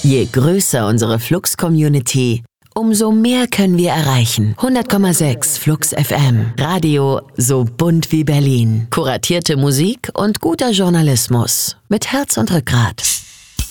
Je größer unsere Flux-Community, umso mehr können wir erreichen. 100,6 Flux FM. Radio so bunt wie Berlin. Kuratierte Musik und guter Journalismus. Mit Herz und Rückgrat.